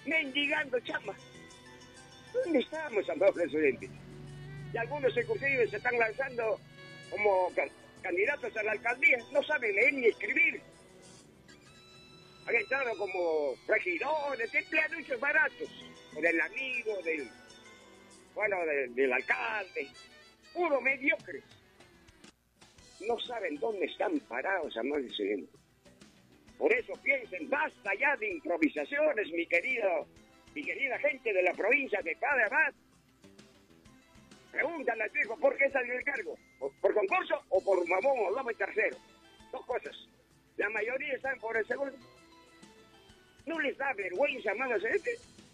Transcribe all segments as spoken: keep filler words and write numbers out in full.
mendigando chamba. ¿Dónde estamos, amado presidente? Y algunos ejecutivos se están lanzando como ca candidatos a la alcaldía, no saben leer ni escribir. Han entrado como regidores, empleados baratos, o del amigo, del, bueno, del, del alcalde, puro mediocres. No saben dónde están parados, amado presidente. Por eso piensen, basta ya de improvisaciones, mi querido, mi querida gente de la provincia de Padre Abad. Pregúntale al viejo por qué salió el cargo, ¿Por, por concurso o por mamón o lomo y tercero? Dos cosas. La mayoría están por el segundo. ¿No les da vergüenza, amado presidente?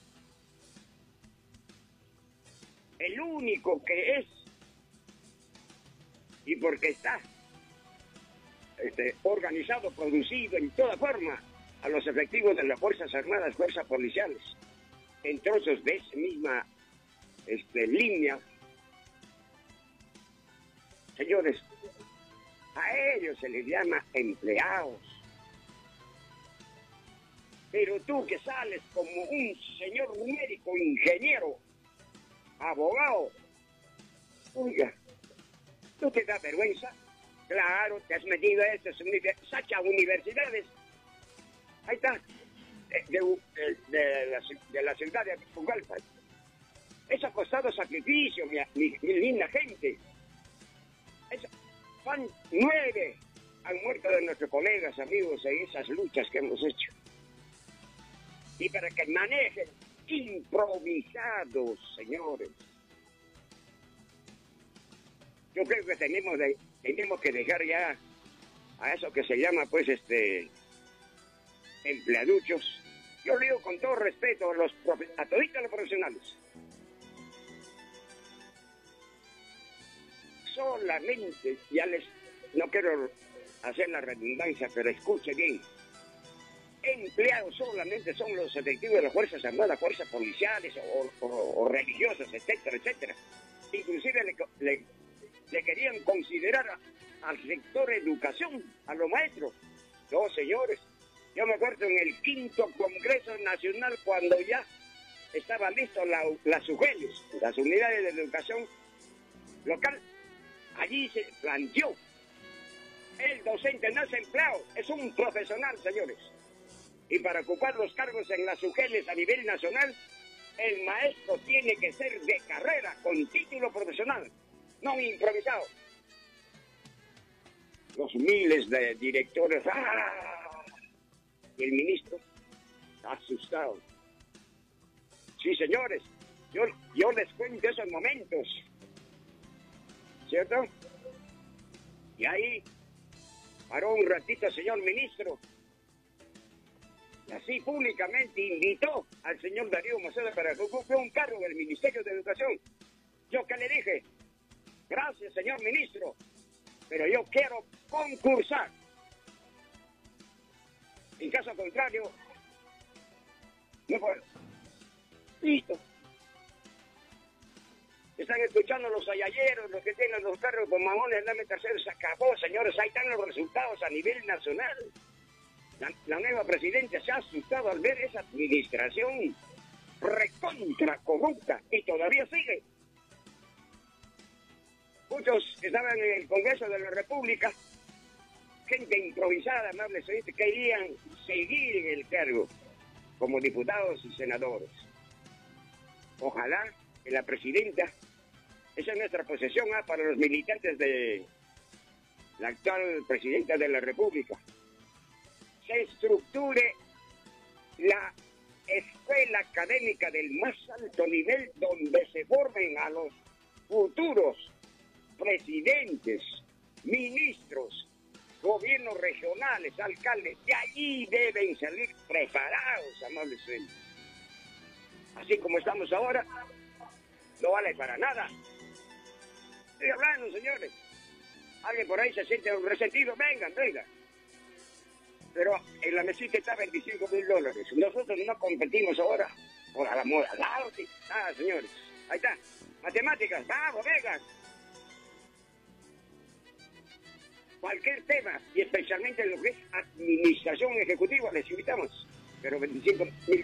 El único que es, y porque está este, organizado, producido en toda forma a los efectivos de las Fuerzas Armadas, Fuerzas Policiales, en trozos de esa misma este, línea. Señores, a ellos se les llama empleados. Pero tú que sales como un señor médico, ingeniero, abogado, oiga, ¿no te da vergüenza? Claro, te has metido a estas sachas universidades. Ahí está, de, de, de, la, de la ciudad de Pucallpa. Eso ha costado sacrificio, mi, mi, mi linda gente. Eso, van nueve han muerto de nuestros colegas, amigos, en esas luchas que hemos hecho. Y para que manejen improvisados, señores. Yo creo que tenemos, de, tenemos que dejar ya a eso que se llama, pues, este, empleaduchos. Yo le digo con todo respeto a, los a toditos los profesionales. Solamente, ya les, no quiero hacer la redundancia, pero escuche bien. Empleados solamente son los efectivos de las Fuerzas Armadas, Fuerzas Policiales o, o, o religiosas, etcétera, etcétera. Inclusive le, le, le querían considerar a, al sector educación, a los maestros. No, señores, yo me acuerdo en el quinto Congreso Nacional cuando ya estaban listos la, las U G E Ls, las unidades de educación local. Allí se planteó, el docente no es empleado, es un profesional, señores. Y para ocupar los cargos en las U G E Ls a nivel nacional, el maestro tiene que ser de carrera, con título profesional, no improvisado. Los miles de directores, ¡ah! Y el ministro, asustado. Sí, señores, yo, yo les cuento esos momentos, ¿cierto? Y ahí paró un ratito el señor ministro, y así públicamente invitó al señor Darío Maceda para que ocupe un cargo del Ministerio de Educación. Yo que le dije, gracias señor ministro, pero yo quiero concursar. En caso contrario, no puedo. Listo. Están escuchando los ayayeros, los que tienen los carros con mamones, dame tercero, se acabó, señores, ahí están los resultados a nivel nacional. La, la nueva presidenta se ha asustado al ver esa administración recontra corrupta y todavía sigue. Muchos que estaban en el Congreso de la República, gente improvisada, amables, querían seguir en el cargo como diputados y senadores. Ojalá que la presidenta, esa es nuestra posesión ¿eh? para los militantes de la actual presidenta de la República, se estructure la escuela académica del más alto nivel donde se formen a los futuros presidentes, ministros, gobiernos regionales, alcaldes. De allí deben salir preparados, amables frentes. Así como estamos ahora, no vale para nada. Estoy hablando, señores. Alguien por ahí se siente resentido, vengan, vengan. Pero en la mesita está veinticinco mil dólares. Nosotros no competimos ahora por la moda. Nada, sí. Nada, señores. Ahí está. Matemáticas, vamos, vengan. Cualquier tema, y especialmente en lo que es administración ejecutiva, les invitamos. Pero veinticinco mil